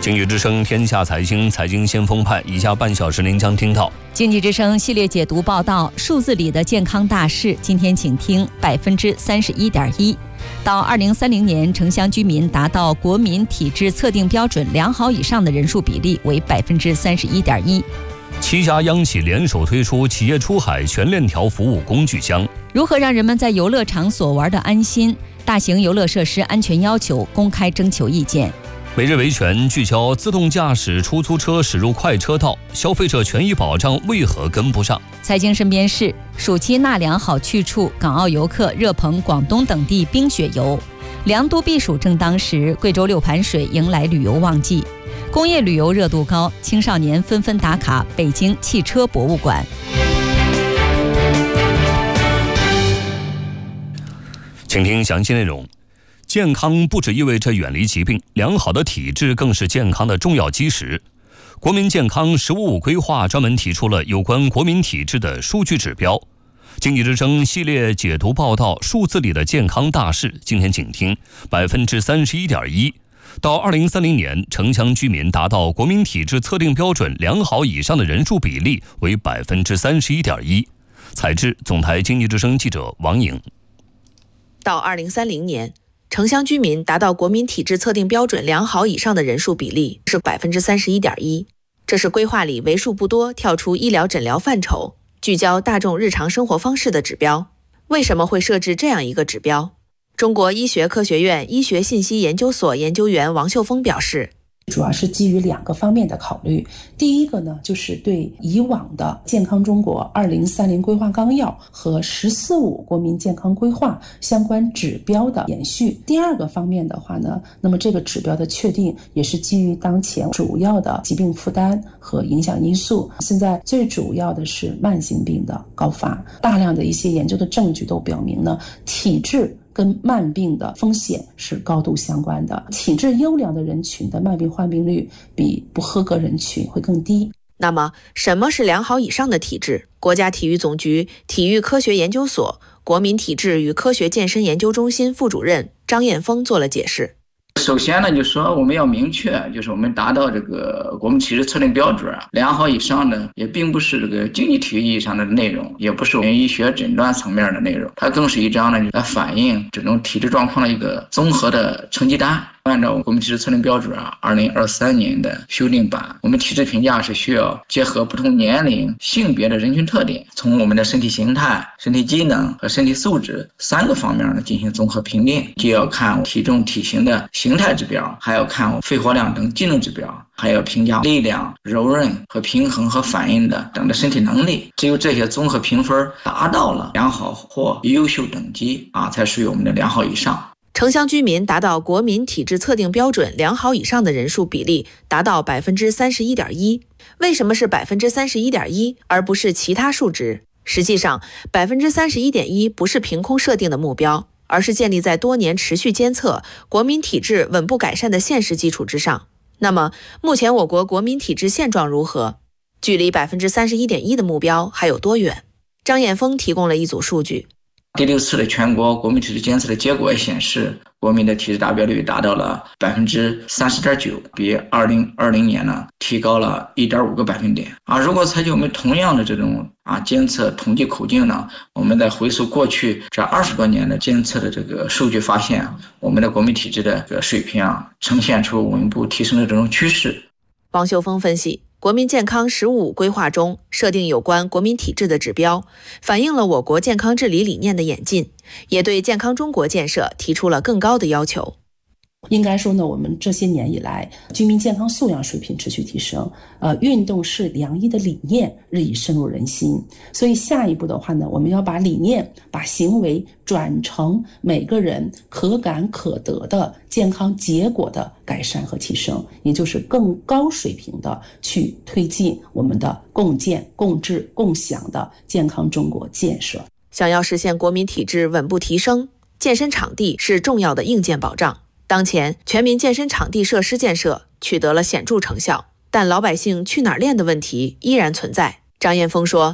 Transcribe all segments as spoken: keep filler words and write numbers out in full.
经济之声天下财经，财经先锋派，以下半小时您将听到经济之声系列解读报道，数字里的健康大事。今天请听百分之三十一点一。到二零三零年，城乡居民达到国民体质测定标准良好以上的人数比例为百分之三十一点一。 七家央企联手推出企业出海全链条服务工具箱。 如何让人们在游乐场所玩得安心？大型游乐设施安全要求公开征求意见。 每日维权聚焦自动驾驶出租车驶入快车道，消费者权益保障为何跟不上？ 财经身边事，暑期纳凉好去处，港澳游客热捧广东等地冰雪游。凉都避暑正当时，贵州六盘水迎来旅游旺季。工业旅游热度高，青少年纷纷打卡北京汽车博物馆。 请听详细内容。健康不只意味着远离疾病，良好的体质更是健康的重要基石。国民健康“十五五”规划专门提出了有关国民体质的数据指标。经济之声系列解读报道数字里的健康大事，今天请听百分之三十一点一。到二零三零年，城乡居民达到国民体质测定标准良好以上的人数比例为百分之三十一点一。采制总台经济之声记者王颖。 到二零三零年。城乡居民达到国民体质测定标准良好以上的人数比例是百分之三十一点一，这是规划里为数不多跳出医疗诊疗范畴，聚焦大众日常生活方式的指标。为什么会设置这样一个指标？中国医学科学院医学信息研究所研究员王秀峰表示， 主要是基于两个方面的考虑。第一个呢，就是对以往的健康中国二零三零规划纲要和十四五国民健康规划相关指标的延续。第二个方面的话呢，那么这个指标的确定也是基于当前主要的疾病负担和影响因素。现在最主要的是慢性病的高发，大量的一些研究的证据都表明呢，体质跟慢病的风险是高度相关的，体质优良的人群的慢病患病率比不合格人群会更低。 那么，什么是良好以上的体质？国家体育总局体育科学研究所国民体质与科学健身研究中心副主任张艳峰做了解释。 首先呢，就是说我们要明确，就是我们达到这个国民体质测定标准良好以上的，也并不是这个竞技体育意义上的内容，也不是医学诊断层面的内容，它更是一张呢来反映这种体质状况的一个综合的成绩单。按照国民体质测定标准啊，二零二三年的修订版，我们体质评价是需要结合不同年龄、性别的人群特点，从我们的身体形态、身体机能和身体素质三个方面呢进行综合评定，既要看体重、体型的形态指标，还要看肺活量等机能指标，还要评价力量、柔韧和平衡和反应的等的身体能力。只有这些综合评分达到了良好或优秀等级啊，才属于我们的良好以上。 城乡居民达到国民体质测定标准良好以上的人数比例达到百分之三十一点一。为什么是百分之三十一点一，而不是其他数值？实际上，百分之三十一点一不是凭空设定的目标，而是建立在多年持续监测国民体质稳步改善的现实基础之上。那么，目前我国国民体质现状如何？距离百分之三十一点一的目标还有多远？张艳峰提供了一组数据。 第六次的全国国民体质监测的结果显示，国民的体质达标率达到了百分之三十点九，比二零二零年呢提高了一点五个百分点啊。如果采取我们同样的这种啊监测统计口径呢，我们再回溯过去这二十多年的监测的这个数据，发现我们的国民体质的这个水平啊，呈现出稳步提升的这种趋势。 王秀峰分析，国民健康“十五五”规划中设定有关国民体质的指标，反映了我国健康治理理念的演进，也对健康中国建设提出了更高的要求。 应该说呢，我们这些年以来，居民健康素养水平持续提升，呃，运动是良医的理念日益深入人心。所以下一步的话呢，我们要把理念、把行为转成每个人可感可得的健康结果的改善和提升，也就是更高水平的去推进我们的共建、共治、共享的健康中国建设。 想要实现国民体质稳步提升，健身场地是重要的硬件保障。当前，全民健身场地设施建设取得了显著成效，但老百姓去哪儿练的问题依然存在。张艳峰说，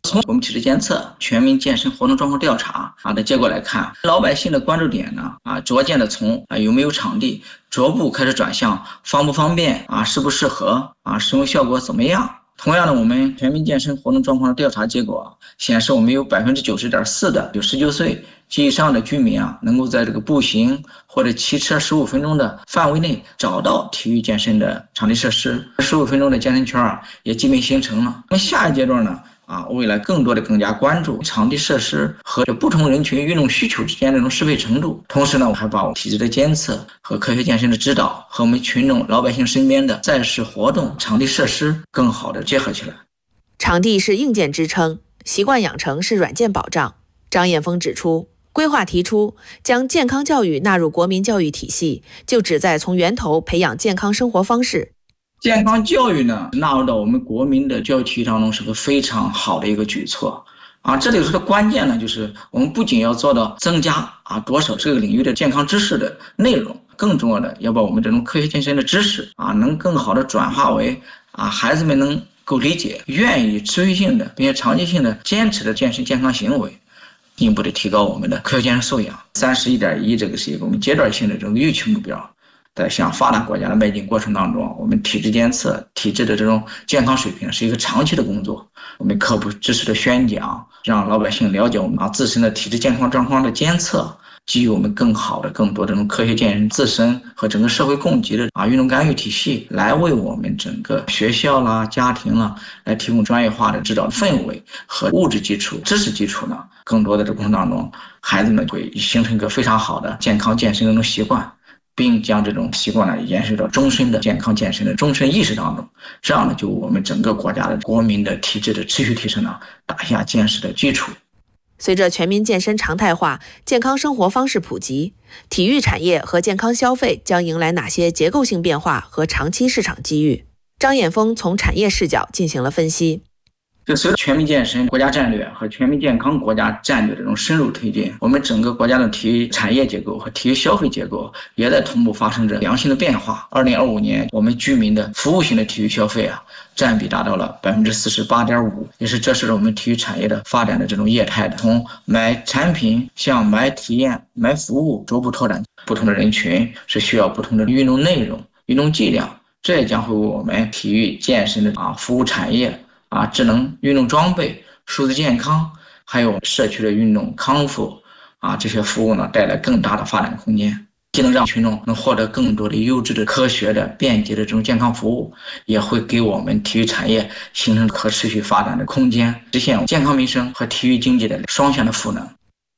从我们体质监测、全民健身活动状况调查啊的结果来看，老百姓的关注点呢啊，逐渐的从啊有没有场地，逐步开始转向方不方便啊，适不适合啊，使用效果怎么样。同样的，我们全民健身活动状况的调查结果显示，我们有百分之九十点四的有十九岁及以上的居民啊，能够在这个步行或者骑车十五分钟的范围内找到体育健身的场地设施，十五分钟的健身圈啊也基本形成了。那么下一阶段呢？啊，未来更多的更加关注场地设施和不同人群运动需求之间的这种适配程度。同时呢，我还把我体质的监测和科学健身的指导和我们群众老百姓身边的在市活动场地设施更好的结合起来。 场地是硬件支撑，习惯养成是软件保障。张彦峰指出，规划提出将健康教育纳入国民教育体系，就旨在从源头培养健康生活方式。 健康教育呢，纳入到我们国民的教育体系当中是个非常好的一个举措啊。这里头的关键呢，就是我们不仅要做到增加啊多少这个领域的健康知识的内容，更重要的要把我们这种科学健身的知识啊，能更好的转化为啊孩子们能够理解、愿意持续性的并且长期性的坚持的健身健康行为，进一步的提高我们的科学健身素养。三十一点一这个是一个我们阶段性的这种预期目标。在向发达国家的迈进过程当中，我们体质监测、体质的这种健康水平是一个长期的工作。我们科普知识的宣讲，让老百姓了解我们啊自身的体质健康状况的监测，基于我们更好的、更多的这种科学健身自身和整个社会供给的啊运动干预体系，来为我们整个学校啦、家庭啦，来提供专业化的指导氛围和物质基础、知识基础呢。更多的这过程当中，孩子们会形成一个非常好的健康健身的这种习惯。并将这种习惯呢延续到终身的健康健身的终身意识当中，这样呢就我们整个国家的国民的体质的持续提升呢打下坚实的基础。 随着全民健身常态化，健康生活方式普及，体育产业和健康消费将迎来哪些结构性变化和长期市场机遇？张彦峰从产业视角进行了分析。 就随着全民健身国家战略和全民健康国家战略这种深入推进，我们整个国家的体育产业结构和体育消费结构也在同步发生着良性的变化。二零二五年，我们居民的服务型的体育消费啊，占比达到了百分之四十八点五，也是这是我们体育产业的发展的这种业态的。从买产品向买体验、买服务，逐步拓展不同的人群是需要不同的运动内容、运动剂量，这也将会为我们体育健身的啊服务产业。啊，智能运动装备、数字健康，还有社区的运动康复啊，这些服务呢，带来更大的发展空间，既能让群众能获得更多的优质的、科学的、便捷的这种健康服务，也会给我们体育产业形成可持续发展的空间，实现健康民生和体育经济的双向的赋能。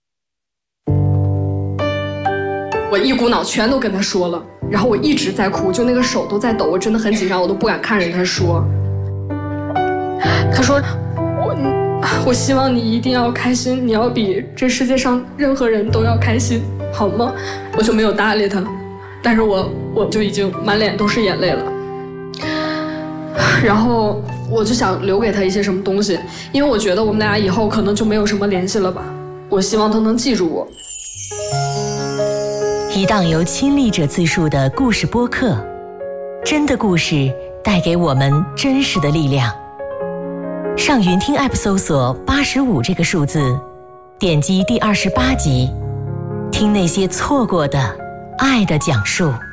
我一股脑全都跟他说了，然后我一直在哭，就那个手都在抖，我真的很紧张，我都不敢看着他说。他说我我希望你一定要开心，你要比这世界上任何人都要开心，好吗？我就没有搭理他，但是我我就已经满脸都是眼泪了。然后我就想留给他一些什么东西，因为我觉得我们俩以后可能就没有什么联系了吧，我希望他能记住我。 一档由亲历者自述的故事播客，真的故事带给我们真实的力量。上云听 App 搜索八十五这个数字，点击第二十八集，听那些错过的爱的讲述。